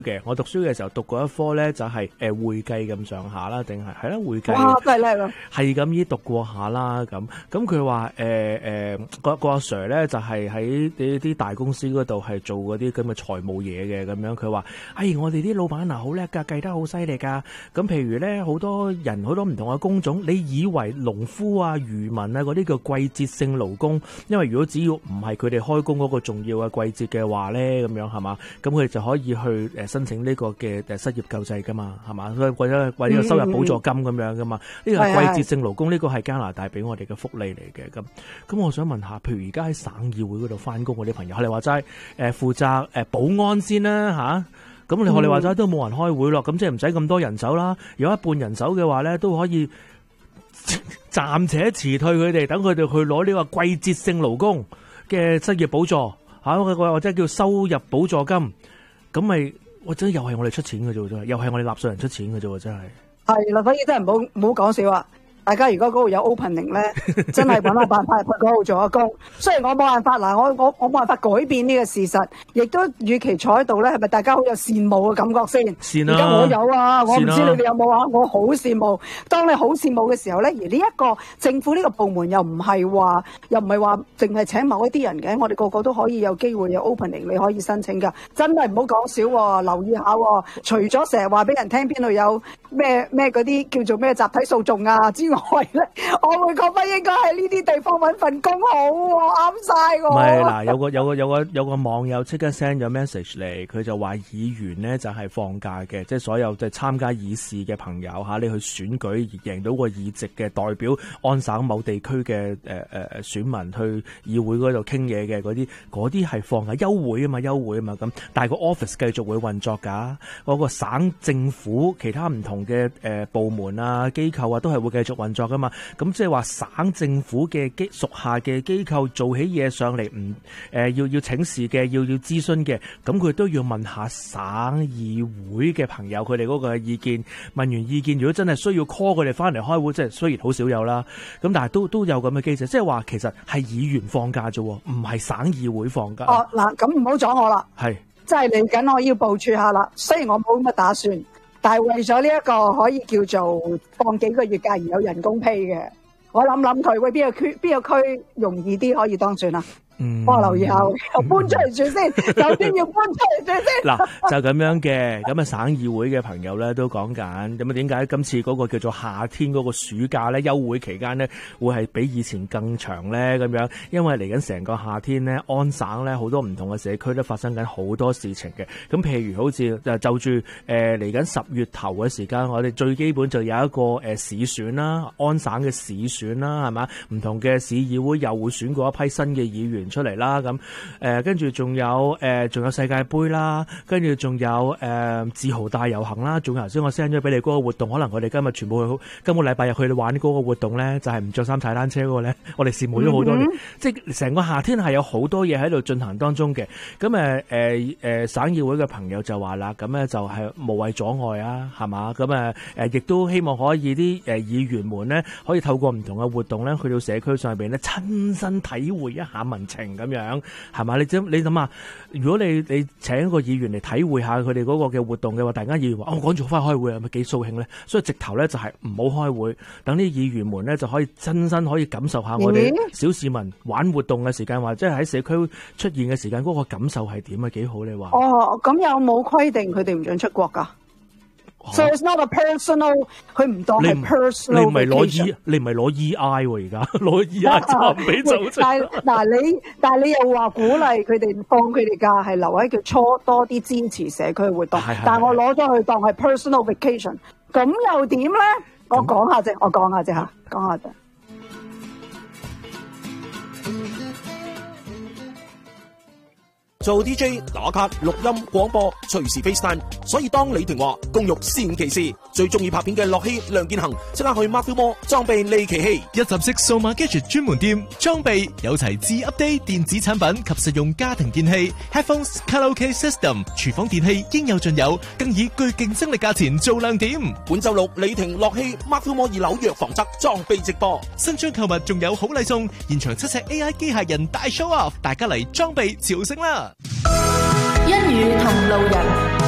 嘅。我讀書嘅時候讀過一科咧，就係會計咁上下啦，定係啦會計。 哇，真係叻啊！ 係咁依讀過下啦，咁佢話個阿 Sir 咧就係喺啲大公司嗰度係做嗰啲咁嘅財務嘢嘅咁樣。佢話：我哋啲老闆嗱好叻㗎，計得好犀利㗎。咁譬如咧，好多人好多唔同嘅工種，你以為農夫啊、漁民啊嗰啲叫季節性勞工，因為如果只要唔係佢哋開工嗰個重要嘅季節嘅話咧，咁樣係嘛，咁佢哋就可以去申請呢個嘅失業救濟㗎嘛，係嘛，所以為咗個收入補助金咁樣㗎嘛，呢個係季節性勞工，呢個係加拿大俾我哋嘅福利嚟嘅。咁我想問下，譬如而家喺省議會嗰度翻工嗰啲朋友，你話齋負責保安先啦嚇，咁你學你話齋都冇人開會咯，咁即係唔使咁多人手啦，有一半人手嘅話咧都可以暫且辭退佢哋，等佢哋去攞呢個季節性勞工嘅失業補助或者叫收入補助金，咁咪真又係我哋出錢嘅啫，真係又係我哋納稅人出錢嘅啫，真係。 係啦，所以真係唔好講笑啊！大家如果嗰度有 opening 咧，真係揾下辦法去嗰度做下工。雖然我冇辦法嗱，我冇辦法改變呢個事實，亦都與其坐喺度咧，係咪大家好有羨慕嘅感覺先？而家我有啊，我唔知你哋有冇啊？我好羨慕。當你好羨慕嘅時候咧，而呢一個政府呢個部門又唔係話淨係請某一啲人嘅，我哋個個都可以有機會有 opening， 你可以申請㗎。真係唔好講少喎，留意下喎。除咗成日話俾人聽邊度有咩嗰啲叫做咩集體訴訟啊之外咧，我會覺得應該喺呢啲地方揾份工好喎，啱晒我。 唔係嗱，有個網友即刻 send 咗 message 嚟，佢就話議員咧就係放假嘅，即係所有即係參加議事嘅朋友嚇，你去選舉而贏到個議席嘅代表安省某地區嘅選民去議會嗰度傾嘢嘅嗰啲係放假休會啊嘛咁，但係個 office 繼續會運作㗎，嗰個省政府其他唔同嘅部門啊機構啊都係會繼續運作㗎嘛，咁即係話省政府嘅屬下嘅機構做起嘢上嚟要請示嘅，要諮詢嘅，咁佢都要問下省議會嘅朋友佢哋嗰個意見，問完意見如果真係需要 call 佢哋翻嚟開會，即係雖然好少有啦，咁但係都有咁嘅機制，即係話其實係議員放假啫，唔係省議會放假。 哦，嗱，咁唔好阻我啦， 係， 即係嚟緊我要部署下啦。雖然我冇咁嘅打算，但係為咗呢一個可以叫做放幾個月假而有人工 pay 嘅，我諗佢喂邊個區容易啲可以當選啊？幫我留意下，我搬出嚟住先，首先要搬出嚟住先。 嗱，就咁樣嘅，咁啊省議會嘅朋友咧都講緊，咁啊點解今次嗰個叫做夏天嗰個暑假咧休會期間咧會係比以前更長咧咁樣？因為嚟緊成個夏天咧，安省咧好多唔同嘅社區都發生緊好多事情嘅。咁譬如好似就住嚟緊10月頭嘅時間，我哋最基本就有一個市選啦，安省嘅市選啦，係嘛？唔同嘅市議會又會選過一批新嘅議員出嚟啦，咁跟住仲有世界盃啦，跟住仲有自豪大遊行啦，仲有頭先我 send 咗俾你嗰個活動，可能我哋今日全部今個禮拜日去玩嗰個活動咧，就係唔着衫踩單車嗰個咧，我哋羨慕咗好多年，即係成個夏天係有好多嘢喺度進行當中嘅。咁省議會嘅朋友就話啦，咁咧就係無謂阻礙啊，係嘛？咁亦都希望可以啲議員們咧，可以透過唔同嘅活動咧，去到社區上邊咧，親身體會一下民情。咁樣係嘛？你諗下，如果你請一個議員嚟體會下佢哋嗰個嘅活動嘅話，大家議員話我趕住翻開會係咪幾掃興咧？所以直頭咧就係唔好開會，等啲議員們咧就可以親身可以感受下我哋小市民玩活動嘅時間，或者係喺社區出現嘅時間嗰個感受係點啊？幾好你話？哦， 咁有冇規定佢哋唔准出國㗎？So it's not a personal， 佢唔當係 personal。 你唔係攞 EI 喎，而家攞 EI 就唔俾走出。 但係你又話鼓勵佢哋放佢哋假，係留喺佢初多啲支持社區活動。但係我攞咗佢當係 personal vacation， 咁又點咧？我講下啫嚇。 做 DJ 打卡錄音廣播隨時 FaceTime， 所以當李婷話公寓先其事，最中意拍片嘅樂希梁建恒即刻去 Matthew Mall 裝備利奇器， 一站式數碼 gadget 專門店，裝備有齊至 update 電子產品及實用家庭電器 ，headphones、卡拉 OK system、廚房電器應有盡有，更以具競爭力價錢做亮點。 本周六李婷樂希 Matthew Mall 2樓藥房側裝備直播， 新張購物仲有好禮送，現場7尺 AI 機械人大 show off，大家嚟裝備朝聖啦！ 一語同路人。